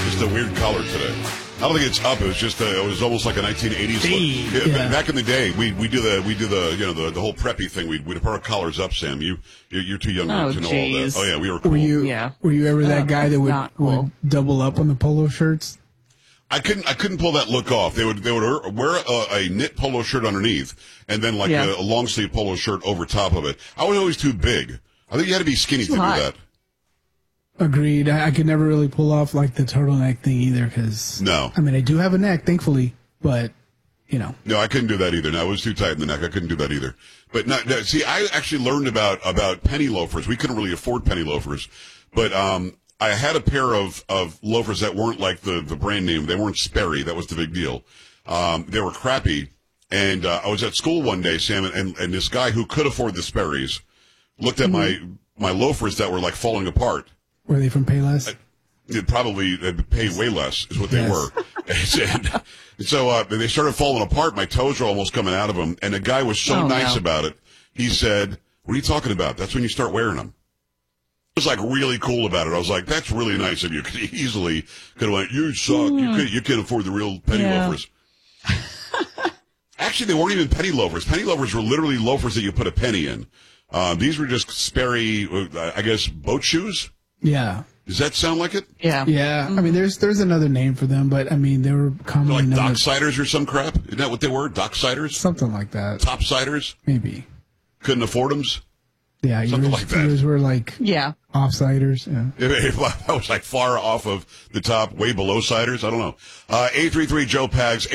Just a weird color today. I don't think it's up. It was just it was almost like a 1980s look. Yeah. Back in the day, we do the whole preppy thing. We'd put our collars up. Sam, you're too young to know all that. Oh yeah, we were cool. Were you ever that guy that would double up on the polo shirts? I couldn't pull that look off. They would wear a knit polo shirt underneath, and then a long sleeve polo shirt over top of it. I was always too big. I think you had to be skinny to do that. Agreed. I could never really pull off like the turtleneck thing either, because I do have a neck, thankfully, but No, I couldn't do that either. No, I was too tight in the neck. I couldn't do that either. But see, I actually learned about penny loafers. We couldn't really afford penny loafers, but I had a pair of loafers that weren't like the brand name. They weren't Sperry. That was the big deal. They were crappy. And I was at school one day, Sam, and this guy who could afford the Sperry's looked at my loafers that were like falling apart. Were they from Payless? Probably they'd pay way less is what they were. And so they started falling apart. My toes were almost coming out of them. And the guy was so nice about it. He said, "What are you talking about? That's when you start wearing them." I was like really cool about it. I was like, "That's really nice of you." Because he easily could have went, "You suck. You can't afford the real penny loafers." Actually, they weren't even penny loafers. Penny loafers were literally loafers that you put a penny in. These were just Sperry, I guess, boat shoes. Yeah. Does that sound like it? Yeah. Yeah. I mean, there's another name for them, but I mean, they were commonly like known docksiders or some crap. Isn't that what they were? Docksiders? Something like that. Topsiders? Maybe. Couldn't afford them? Yeah. Something like that. Yours were like offsiders. Yeah. I was like far off of the top, way below siders. I don't know. 833-JOE-PAGS,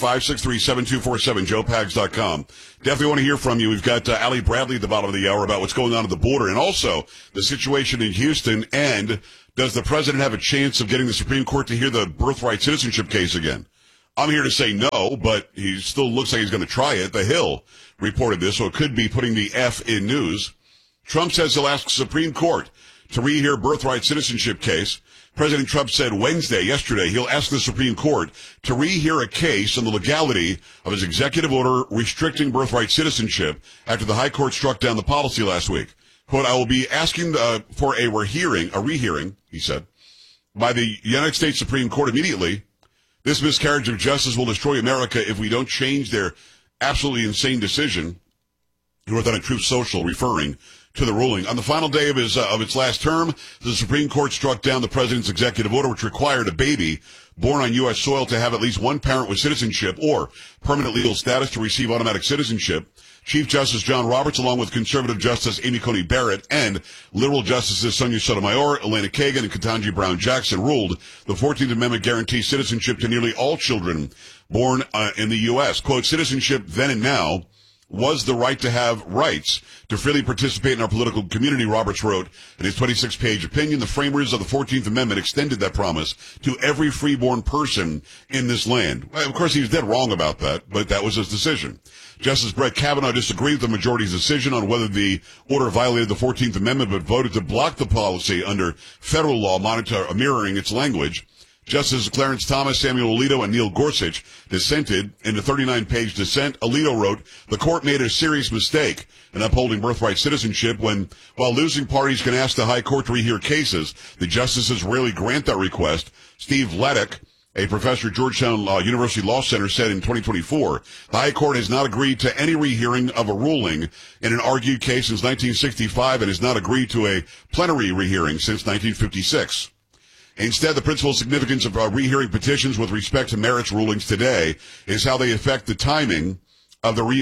833-563-7247, joepags.com. Definitely want to hear from you. We've got Allie Bradley at the bottom of the hour about what's going on at the border and also the situation in Houston. And does the president have a chance of getting the Supreme Court to hear the birthright citizenship case again? I'm here to say no, but he still looks like he's going to try it. The Hill reported this, so it could be putting the F in news. Trump says he'll ask the Supreme Court to rehear birthright citizenship case. President Trump said yesterday, he'll ask the Supreme Court to rehear a case on the legality of his executive order restricting birthright citizenship after the High Court struck down the policy last week. Quote, "I will be asking for a rehearing, he said, by the United States Supreme Court immediately. This miscarriage of justice will destroy America if we don't change their absolutely insane decision," he wrote that on Truth Social, referring to the ruling. On the final day of its last term, the Supreme Court struck down the president's executive order, which required a baby born on U.S. soil to have at least one parent with citizenship or permanent legal status to receive automatic citizenship. Chief Justice John Roberts, along with conservative Justice Amy Coney Barrett and liberal Justices Sonia Sotomayor, Elena Kagan, and Ketanji Brown Jackson, ruled the 14th Amendment guarantees citizenship to nearly all children born in the U.S. Quote, "Citizenship then and now was the right to have rights to freely participate in our political community," Roberts wrote in his 26-page opinion. "The framers of the 14th Amendment extended that promise to every freeborn person in this land." Well, of course, he was dead wrong about that, but that was his decision. Justice Brett Kavanaugh disagreed with the majority's decision on whether the order violated the 14th Amendment, but voted to block the policy under federal law mirroring its language. Justices Clarence Thomas, Samuel Alito, and Neil Gorsuch dissented in the 39-page dissent. Alito wrote, "The court made a serious mistake in upholding birthright citizenship while losing parties can ask the High Court to rehear cases, the justices rarely grant that request." Steve Laddick, a professor at Georgetown University Law Center, said in 2024, "The High Court has not agreed to any rehearing of a ruling in an argued case since 1965 and has not agreed to a plenary rehearing since 1956. Instead, the principal significance of rehearing petitions with respect to merits rulings today is how they affect the timing of the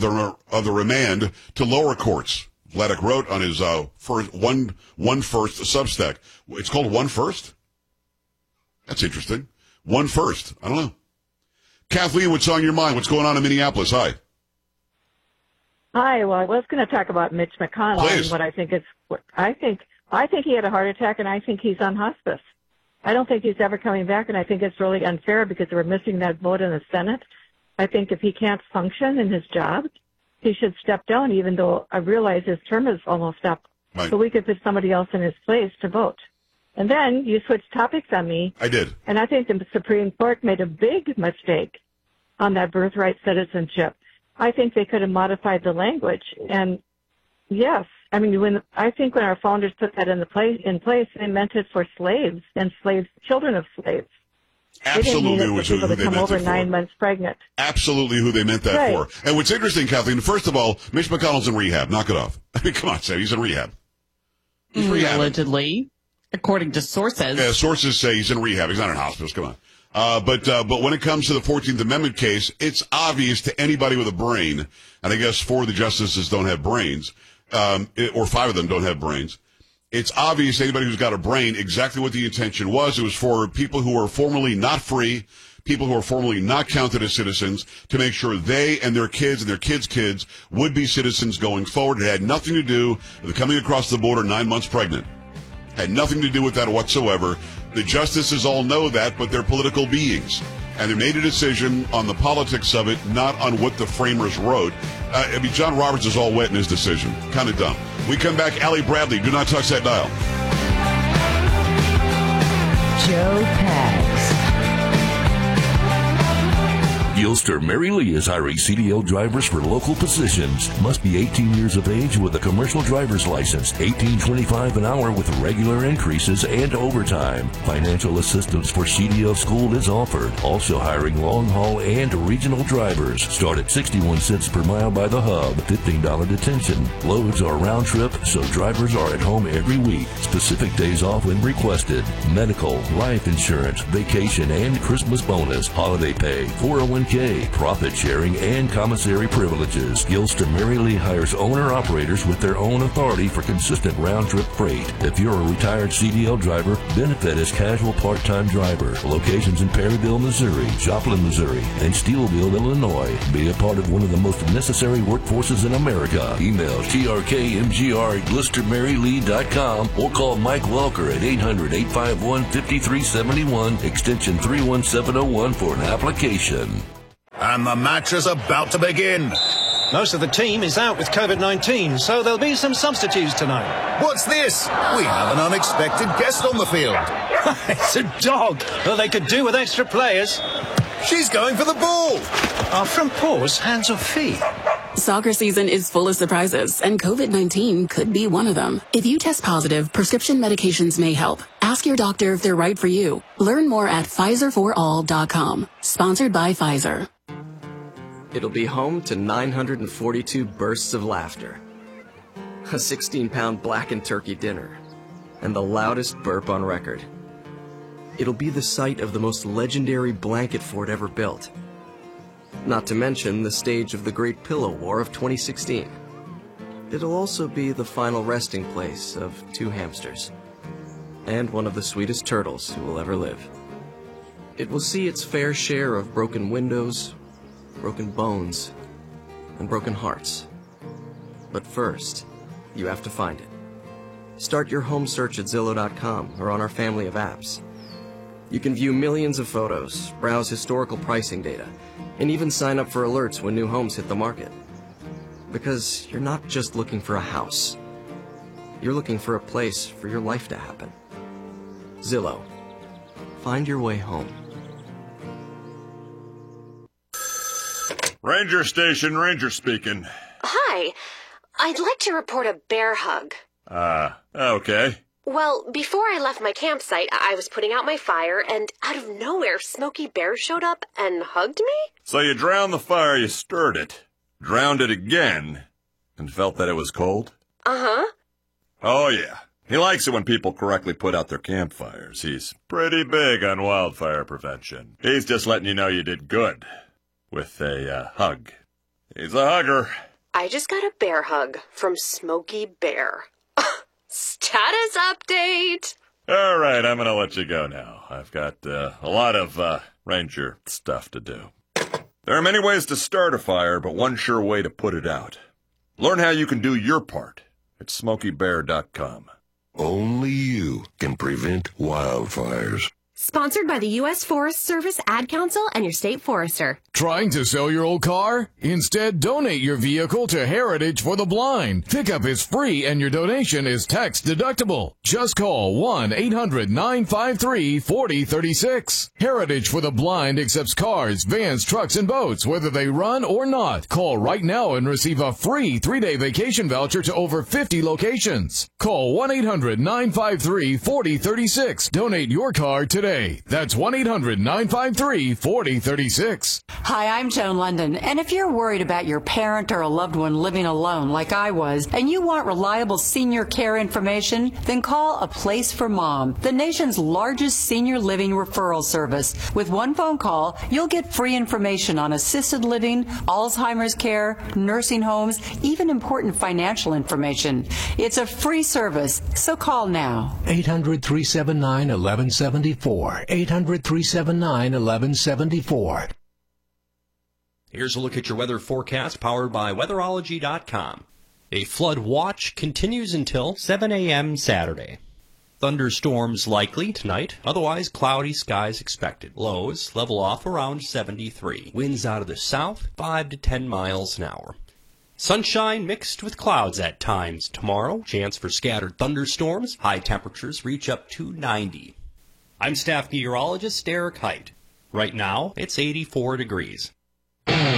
remand to lower courts." Laddick wrote on his One First Substack. It's called One First? That's interesting. One First. I don't know. Kathleen, what's on your mind? What's going on in Minneapolis? Hi. Hi. Well, I was going to talk about Mitch McConnell. Please. And what I think he had a heart attack, and I think he's on hospice. I don't think he's ever coming back, and I think it's really unfair because we're missing that vote in the Senate. I think if he can't function in his job, he should step down, even though I realize his term is almost up. Right. So we could put somebody else in his place to vote. And then you switched topics on me. I did. And I think the Supreme Court made a big mistake on that birthright citizenship. I think they could have modified the language. And yes, I mean, I think when our founders put that in place, they meant it for slaves and children of slaves. Absolutely, was who they meant it for. 9 months pregnant. Absolutely, who they meant that for. And what's interesting, Kathleen, first of all, Mitch McConnell's in rehab. Knock it off. I mean, come on, Sam, he's in rehab. He's allegedly, according to sources. Yeah, sources say he's in rehab. He's not in hospice. Come on. But when it comes to the 14th Amendment case, it's obvious to anybody with a brain, and I guess 4 of the justices don't have brains, or 5 of them don't have brains. It's obvious to anybody who's got a brain exactly what the intention was. It was for people who are formerly not free, people who are formerly not counted as citizens, to make sure they and their kids and their kids' kids would be citizens going forward. It had nothing to do with coming across the border 9 months pregnant. Had nothing to do with that whatsoever. The justices all know that, but they're political beings. And they made a decision on the politics of it, not on what the framers wrote. John Roberts is all wet in his decision. Kind of dumb. We come back. Allie Bradley, do not touch that dial. Joe Pags. Gilster Mary Lee is hiring CDL drivers for local positions. Must be 18 years of age with a commercial driver's license. $18.25 an hour with regular increases and overtime. Financial assistance for CDL school is offered. Also hiring long-haul and regional drivers. Start at 61 cents per mile by the hub. $15 detention. Loads are round trip, so drivers are at home every week. Specific days off when requested. Medical, life insurance, vacation, and Christmas bonus. Holiday pay, 401k, profit sharing, and commissary privileges. Gilster Mary Lee hires owner-operators with their own authority for consistent round-trip freight. If you're a retired CDL driver, benefit as casual part-time driver. Locations in Perryville, Missouri, Joplin, Missouri, and Steelville, Illinois. Be a part of one of the most necessary workforces in America. Email trkmgr@GilsterMaryLee.com or call Mike Welker at 800-851-5371, extension 31701 for an application. And the match is about to begin. Most of the team is out with COVID-19, so there'll be some substitutes tonight. What's this? We have an unexpected guest on the field. It's a dog. Well, they could do with extra players. She's going for the ball. Are front paws hands or feet? Soccer season is full of surprises, and COVID-19 could be one of them. If you test positive, prescription medications may help. Ask your doctor if they're right for you. Learn more at PfizerForAll.com. Sponsored by Pfizer. It'll be home to 942 bursts of laughter, a 16-pound blackened turkey dinner, and the loudest burp on record. It'll be the site of the most legendary blanket fort ever built. Not to mention the stage of the Great Pillow War of 2016. It'll also be the final resting place of 2 hamsters, and one of the sweetest turtles who will ever live. It will see its fair share of broken windows, broken bones, and broken hearts. But first, you have to find it. Start your home search at Zillow.com or on our family of apps. You can view millions of photos, browse historical pricing data, and even sign up for alerts when new homes hit the market. Because you're not just looking for a house. You're looking for a place for your life to happen. Zillow. Find your way home. Ranger Station, Ranger speaking. Hi. I'd like to report a bear hug. Okay. Well, before I left my campsite, I was putting out my fire, and out of nowhere, Smokey Bear showed up and hugged me? So you drowned the fire, you stirred it, drowned it again, and felt that it was cold? Uh-huh. Oh, yeah. He likes it when people correctly put out their campfires. He's pretty big on wildfire prevention. He's just letting you know you did good. With a hug. He's a hugger. I just got a bear hug from Smokey Bear. Status update! All right, I'm going to let you go now. I've got a lot of ranger stuff to do. There are many ways to start a fire, but one sure way to put it out. Learn how you can do your part at SmokeyBear.com. Only you can prevent wildfires. Sponsored by the U.S. Forest Service, Ad Council, and your state forester. Trying to sell your old car? Instead, donate your vehicle to Heritage for the Blind. Pickup is free and your donation is tax deductible. Just call 1-800-953-4036. Heritage for the Blind accepts cars, vans, trucks, and boats, whether they run or not. Call right now and receive a free 3-day vacation voucher to over 50 locations. Call 1-800-953-4036. Donate your car today. That's 1-800-953-4036. Hi, I'm Joan London, and if you're worried about your parent or a loved one living alone like I was, and you want reliable senior care information, then call A Place for Mom, the nation's largest senior living referral service. With one phone call, you'll get free information on assisted living, Alzheimer's care, nursing homes, even important financial information. It's a free service, so call now. 800-379-1174. 800-379-1174. Here's a look at your weather forecast powered by weatherology.com. A flood watch continues until 7 a.m. Saturday. Thunderstorms likely tonight, otherwise cloudy skies expected. Lows level off around 73. Winds out of the south, 5 to 10 miles an hour. Sunshine mixed with clouds at times tomorrow. Chance for scattered thunderstorms. High temperatures reach up to 90. I'm staff meteorologist Eric Height. Right now, it's 84 degrees.